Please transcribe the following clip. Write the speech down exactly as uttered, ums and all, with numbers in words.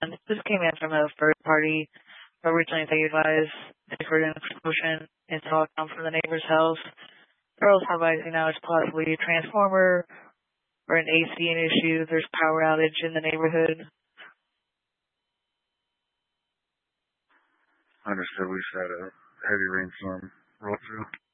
And this came in from a third party. Originally, they advised they heard an explosion in telecom from the neighbor's house. They're also advising now it's possibly a transformer or an A C issue. There's power outage in the neighborhood. Understood. We just had a heavy rainstorm roll through.